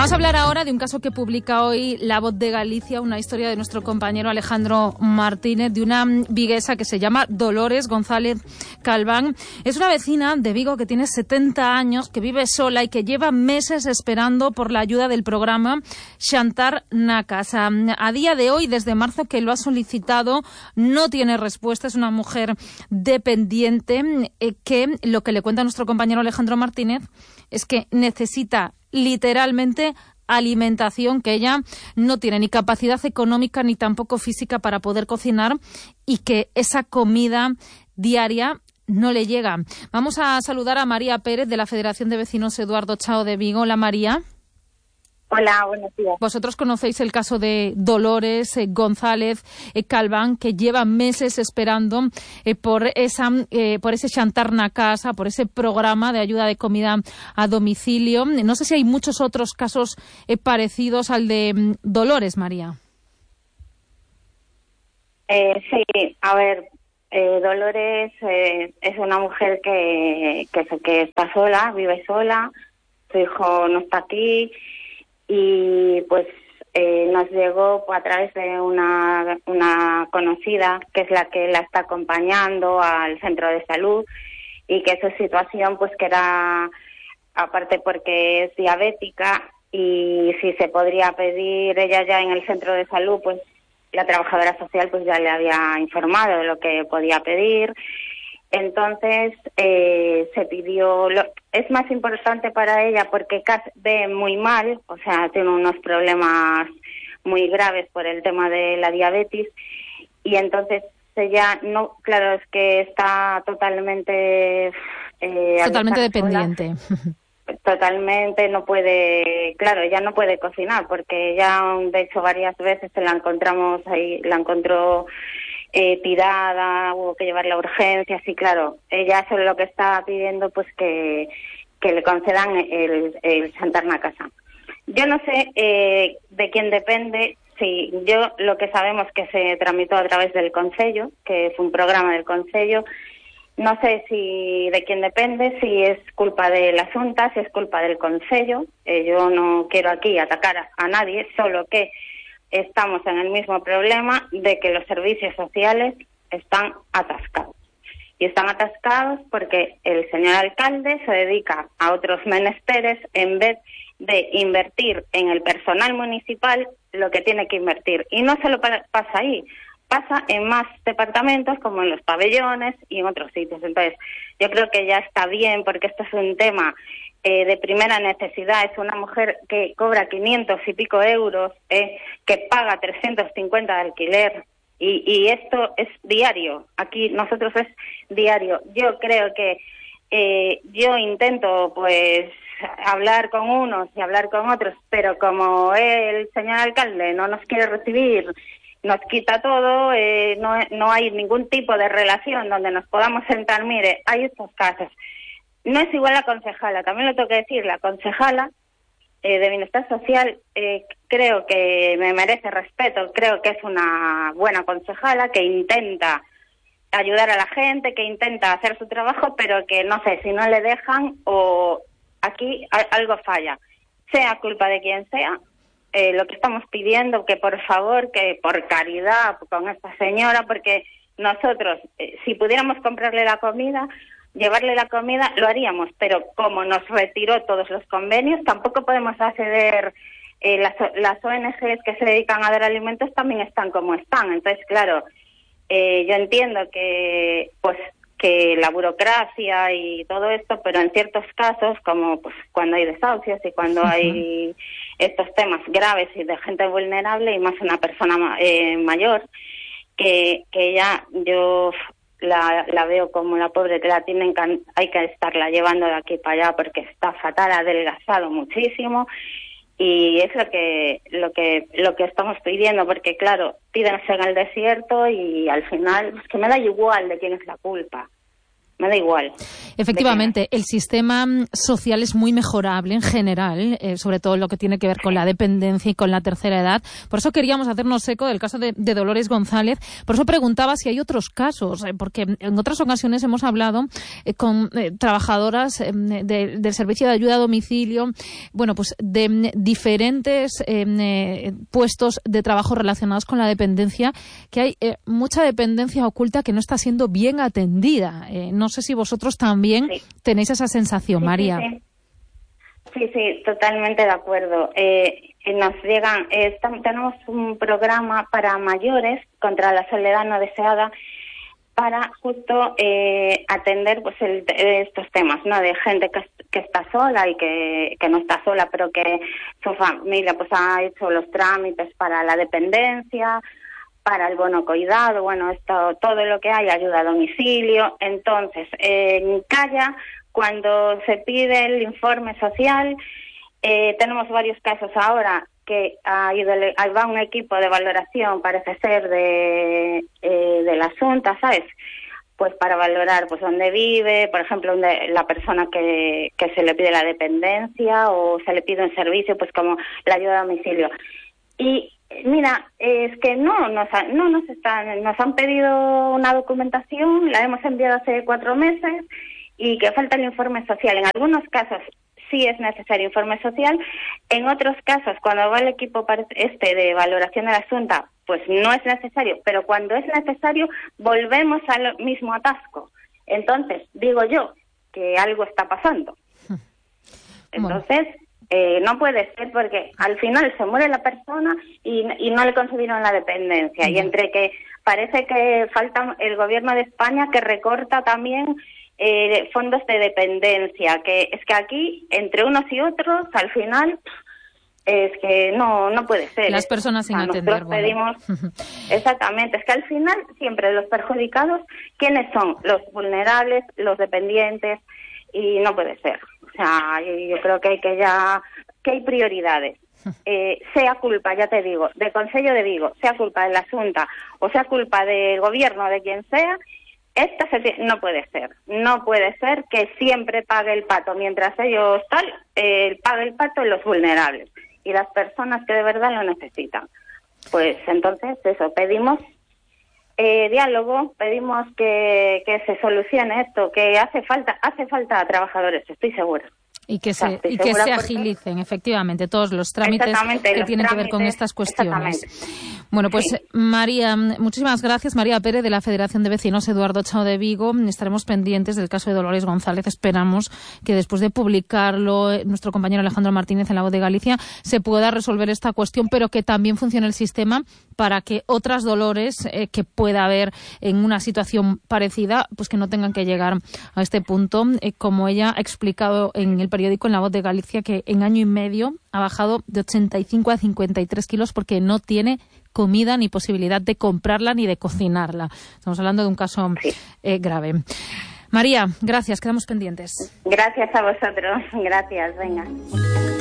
Vamos a hablar ahora de un caso que publica hoy La Voz de Galicia, una historia de nuestro compañero Alejandro Martínez, de una viguesa que se llama Dolores González Calván. Es una vecina de Vigo que tiene 70 años, que vive sola y que lleva meses esperando por la ayuda del programa Xantar na Casa. A día de hoy, desde marzo que lo ha solicitado, no tiene respuesta. Es una mujer dependiente que lo que le cuenta a nuestro compañero Alejandro Martínez es que necesita literalmente alimentación, que ella no tiene ni capacidad económica ni tampoco física para poder cocinar y que esa comida diaria no le llega. Vamos a saludar a María Pérez de la Federación de Vecinos Eduardo Chao de Vigo. Hola, María. Hola, buenos días. Vosotros conocéis el caso de Dolores González Calván, que lleva meses esperando por ese Xantar na Casa, por ese programa de ayuda de comida a domicilio. No sé si hay muchos otros casos parecidos al de Dolores, María. Sí, a ver, Dolores es una mujer que está sola, vive sola, su hijo no está aquí. Y pues nos llegó a través de una conocida, que es la que la está acompañando al centro de salud, y que su situación pues que era, aparte porque es diabética, y si se podría pedir, ella ya en el centro de salud, pues la trabajadora social pues ya le había informado de lo que podía pedir. Entonces se pidió, es más importante para ella porque ve muy mal, o sea, tiene unos problemas muy graves por el tema de la diabetes, y entonces ella no, claro, es que está totalmente dependiente. Totalmente no puede, claro, ella no puede cocinar porque ya de hecho varias veces se la encontramos ahí, la encontró tirada, hubo que llevarla a urgencias, y claro, ella solo lo que está pidiendo pues que le concedan el Xantar na Casa. Yo no sé de quién depende. Sí, yo lo que sabemos que se tramitó a través del Concello, que es un programa del Concello. No sé si de quién depende, si es culpa de la Xunta, si es culpa del Concello. Yo no quiero aquí atacar a nadie, solo que estamos en el mismo problema de que los servicios sociales están atascados. Y están atascados porque el señor alcalde se dedica a otros menesteres en vez de invertir en el personal municipal lo que tiene que invertir. Y no solo pasa ahí, pasa en más departamentos como en los pabellones y en otros sitios. Entonces, yo creo que ya está bien, porque esto es un tema de primera necesidad. Es una mujer que cobra 500 y pico euros, que paga 350 de alquiler, y esto es diario. Aquí nosotros es diario. Yo creo que yo intento pues hablar con unos y hablar con otros, pero como el señor alcalde no nos quiere recibir, nos quita todo, no hay ningún tipo de relación donde nos podamos sentar. Mire, hay estos casos. No es igual la concejala, también lo tengo que decir, la concejala de Bienestar Social creo que me merece respeto, creo que es una buena concejala que intenta ayudar a la gente, que intenta hacer su trabajo, pero que no sé, si no le dejan o aquí algo falla, sea culpa de quien sea. Lo que estamos pidiendo, que por favor, que por caridad con esta señora, porque nosotros, si pudiéramos comprarle la comida, llevarle la comida, lo haríamos, pero como nos retiró todos los convenios, tampoco podemos acceder. Las ONGs que se dedican a dar alimentos también están como están. Entonces, claro, yo entiendo que la burocracia y todo esto, pero en ciertos casos, como pues cuando hay desahucios y cuando hay estos temas graves y de gente vulnerable, y más una persona mayor, que ella, yo la veo como la pobre, que la tienen, hay que estarla llevando de aquí para allá porque está fatal, ha adelgazado muchísimo. Y es lo que estamos pidiendo, porque claro, pídense en el desierto y al final es que me da igual de quién es la culpa. me da igual. Efectivamente, el sistema social es muy mejorable en general, sobre todo lo que tiene que ver con la dependencia y con la tercera edad. Por eso queríamos hacernos eco del caso de Dolores González. Por eso preguntaba si hay otros casos, porque en otras ocasiones hemos hablado con trabajadoras del servicio de ayuda a domicilio, bueno, pues de diferentes puestos de trabajo relacionados con la dependencia, que hay mucha dependencia oculta que no está siendo bien atendida. No sé si vosotros también tenéis esa sensación, María. Sí, totalmente de acuerdo. Nos llegan, tenemos un programa para mayores contra la soledad no deseada para justo atender pues estos temas, ¿no? De gente que está sola y que no está sola, pero que su familia pues ha hecho los trámites para la dependencia, para el bono cuidado, bueno, todo lo que hay, ayuda a domicilio. Entonces, en Calla, cuando se pide el informe social, tenemos varios casos ahora que ahí va un equipo de valoración, parece ser, de la Junta, ¿sabes? Pues para valorar pues dónde vive, por ejemplo, la persona que se le pide la dependencia o se le pide un servicio, pues como la ayuda a domicilio. Y mira, es que nos han pedido una documentación, la hemos enviado hace 4 meses y que falta el informe social. En algunos casos sí es necesario informe social, en otros casos, cuando va el equipo de valoración de la Junta, pues no es necesario, pero cuando es necesario volvemos al mismo atasco. Entonces, digo yo que algo está pasando. Entonces, no puede ser, porque al final se muere la persona y no le concedieron la dependencia. Y entre que parece que falta el gobierno de España que recorta también fondos de dependencia, que es que aquí, entre unos y otros, al final, es que no puede ser. Las personas sin atender. Nosotros pedimos, exactamente, es que al final siempre los perjudicados, ¿quiénes son? Los vulnerables, los dependientes, y no puede ser. O sea, yo creo que hay prioridades. Sea culpa, ya te digo, del Concello de Vigo, sea culpa de la Junta o sea culpa del gobierno, de quien sea, no puede ser. No puede ser que siempre pague el pato, mientras ellos pague el pato en los vulnerables y las personas que de verdad lo necesitan. Pues entonces eso, pedimos diálogo, pedimos que se solucione esto, que hace falta a trabajadores, estoy segura. Y que se agilicen, efectivamente, todos los trámites que tienen que ver con estas cuestiones. Bueno, pues María, muchísimas gracias. María Pérez, de la Federación de Vecinos Eduardo Chao de Vigo. Estaremos pendientes del caso de Dolores González. Esperamos que después de publicarlo nuestro compañero Alejandro Martínez en La Voz de Galicia se pueda resolver esta cuestión, pero que también funcione el sistema para que otras Dolores que pueda haber en una situación parecida, pues que no tengan que llegar a este punto, como ella ha explicado en el periódico en La Voz de Galicia, que en año y medio ha bajado de 85 a 53 kilos porque no tiene comida ni posibilidad de comprarla ni de cocinarla. Estamos hablando de un caso grave. María, gracias, quedamos pendientes. Gracias a vosotros, gracias, venga.